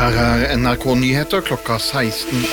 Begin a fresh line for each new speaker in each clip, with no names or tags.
Her NRK Nyheter klokka 16.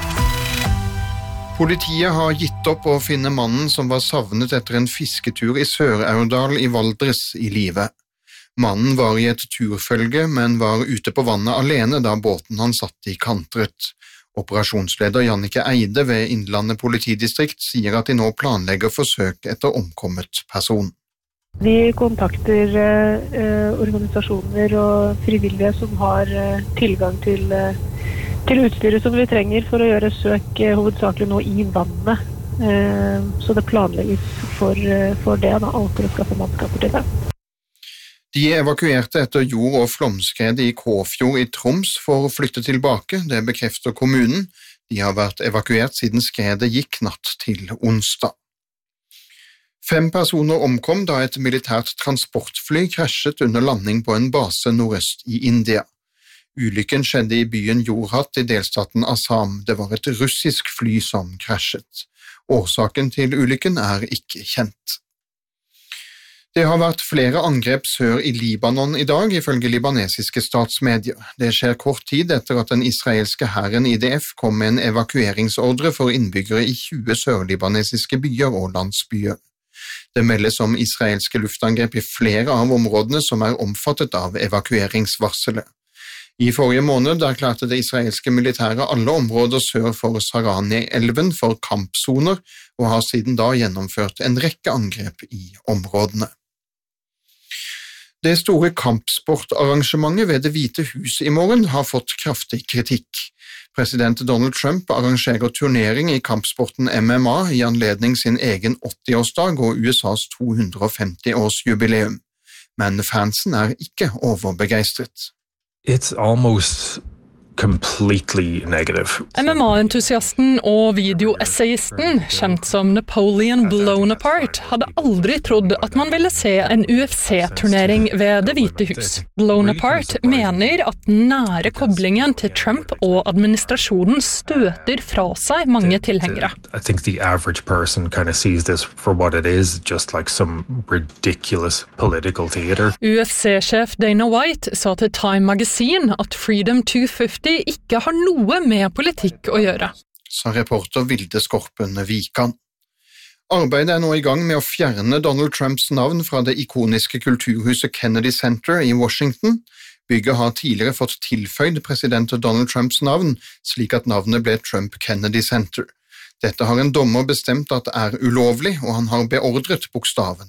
Politiet har gitt opp å finne mannen som var savnet etter en fisketur i Sør-Aurdal i Valdres i live. Mannen var i et turfølge, men var ute på vannet alene da båten han satt i kantret. Operasjonsleder Jannike Eide ved Innlandet politidistrikt sier at de nå planlegger forsøk etter omkommet person.
Vi kontakter organisasjoner og frivillige som har tilgang til utstyret som vi trenger for å gjøre søk hovedsakelig nå i vannet. Så det planlegges for det, da, alt for å skaffe mannskaper til det.
De evakuerte etter jord- og flomskredet i Kåfjord i Troms for å flytte tilbake, det bekrefter kommunen. De har vært evakuert siden skredet gikk natt til onsdag. 5 personer omkom da et militært transportfly krasjet under landing på en base nordøst i India. Ulykken skjedde i byen Jorhat i delstaten Assam. Det var et russisk fly som krasjet. Årsaken til ulykken er ikke kjent. Det har vært flere angrep sør i Libanon i dag, ifølge libanesiske statsmedier. Det skjer kort tid etter at den israelske hæren IDF kom med en evakueringsordre for innbyggere i 20 sørlibanesiske byer og landsbyer. Det meldes om israelske luftangrep i flere av områdene som er omfattet av evakueringsvarselet. I forrige måned erklærte det israelske militæret alle områder sør for Sarani-elven for kampsoner, og har siden da gjennomført en rekke angrep i områdene. Det store kampsportarrangementet ved Det hvite hus i morgen har fått kraftig kritikk. President Donald Trump arrangerer turnering i kampsporten MMA i anledning sin egen 80-årsdag og USAs 250-årsjubileum. Men fansen er ikke overbegeistret.
It's almost completely negative.
MMA-entusiasten og videoessayisten, kjent som Napoleon Blown Apart, hadde aldri trodd at man ville se en UFC-turnering ved Det hvite hus. Blown Apart mener at den nære koblingen til Trump og administrasjonen støter fra seg mange tilhengere.
I think the average person kind of sees this for what it is, just like some ridiculous political theater.
UFC-sjef Dana White sa til Time Magazine at Freedom 250 ikke har noe med politikk å gjøre.
Sa reporter Vilde Skorpen Vikan. Arbeidet er nå i gang med å fjerne Donald Trumps navn fra det ikoniske kulturhuset Kennedy Center i Washington. Bygget har tidligere fått tilføyd president Donald Trumps navn, slik at navnet ble Trump Kennedy Center. Dette har en dommer bestemt at er ulovlig, og han har beordret bokstaven